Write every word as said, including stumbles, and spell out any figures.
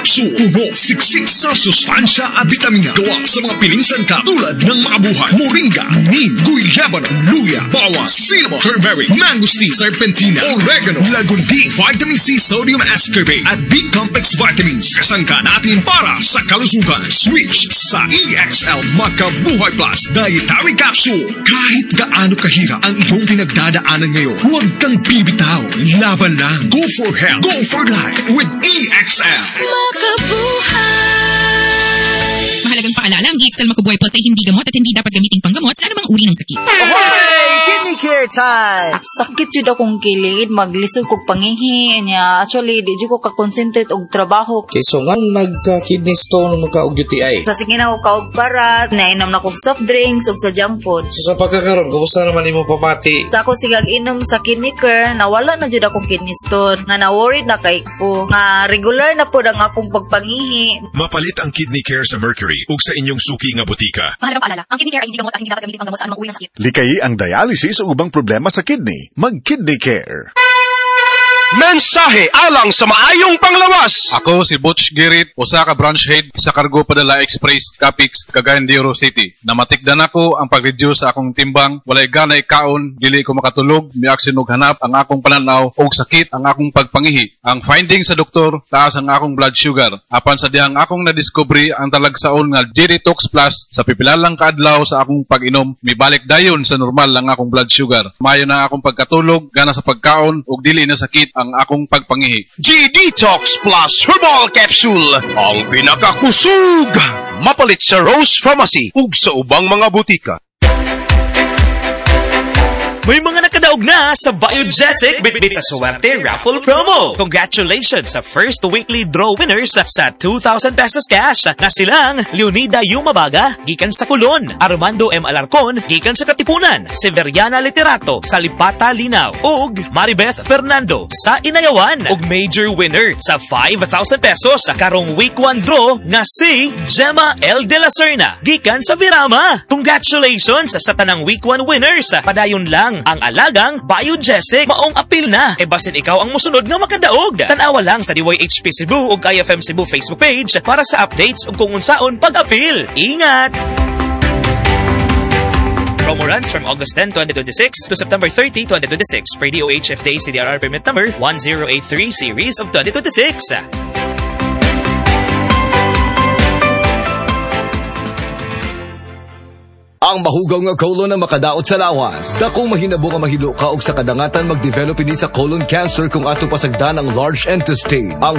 Capsule. Puno, siksik sa sustansya at vitamina. Gawa sa mga piling santa tulad ng makabuhay, moringa, neem, guyabano, luya, bawang, cinnamon, turmeric, mangosteen, serpentina, oregano, lagundi, vitamin C, sodium ascorbate at B-complex vitamins. Kasangka natin para sa kalusugan. Switch sa E X L Makabuhay Plus Dietary Capsule. Kahit gaano kahirap ang iyong pinagdadaanan ngayon, huwag kang bibitaw. Laban lang. Go for health. Go for life with E X L. Makabuhay! Mahalagang paalala, ang E X L Makabuhay Plus ay hindi gamot at hindi dapat gamiting panggamot sa anumang uri ng sakit. Hey! Kidney care time! Sakit yun akong kilid, maglisod kong pangihi niya. Actually, di ko ka-concentrate og trabaho. Okay, so nga nagka-kidney stone, magka-og U T I? Sa sige na ako kaog parat, nainom na kong soft drinks o sa junk food. So sa pagkakaroon, kumusta naman imo pamati? Sa ako sigag inom sa kidney care, nawala na dyan akong kidney stone. Nga na-worried na kay ko. Nga regular na po ang akong pagpangihi. Mapalit ang kidney care sa Mercury ug sa inyong suki nga butika. Mahalagang paalala, ang kidney care ay hindi gamot at hindi dapat gamiting panggamot sa anumang uri ng sakit. Likayi ang dialysis o ubang problema sa kidney. Mag-Kidney Care. Mensahe alang sa maayong panglawas. Ako si Butch Girit, usa ka branch head sa Cargo Padala Express, Capix, Cagayan de Oro City. Namatikdan ako ang pag-reduce sa akong timbang, walay ganay kaon, dili ko makatulog, miaksin og hanap ang akong pananaw og sakit ang akong pagpangihi. Ang finding sa doktor, taas ang akong blood sugar. Apan sa dihang akong nadiscovery ang talagsaon nga G-Detox Plus sa pipilalang kaadlaw sa akong pag-inom, mibalik dayon sa normal ang akong blood sugar. Mayo na akong pagkatulog, gana sa pagkaon ug dili na sakit ang akong pagpangihi. G-Detox Plus Herbal Capsule, ang pinakakusog. Mapalit sa Rose Pharmacy ug sa ubang mga butika. May mga nakadaog na sa Biogesic Bitbit sa Suwerte Raffle Promo. Congratulations sa first weekly draw winners sa two thousand pesos cash na silang Leonida Yumabaga, gikan sa Kulon, Armando M. Alarcon, gikan sa Katipunan, Severiana Literato, sa Lipata Linaw, ug Maribeth Fernando sa Inayawan, ug major winner sa five thousand pesos sa karong week one draw nga si Gemma L. De La Serna, gikan sa Virama. Congratulations sa tanang week one winners. Padayon lang ang alagang Biogesic. Maong apil na. E basin ikaw ang musunod nga makadaog. Tanawa lang sa D Y H P Cebu ug I F M Cebu Facebook page para sa updates ug kung unsaon pag-apil. Ingat! Promo runs from August tenth, twenty twenty-six to September thirtieth, twenty twenty-six per D O H F D A C D R R permit number one zero eight three series of twenty twenty-six. Ang mahugaw nga colon na makadaot sa lawas. Dakong mahinabo nga mahilo ka og sa kadangatan mag-develop ini sa colon cancer kung ato pasagdan ang large intestine. Ang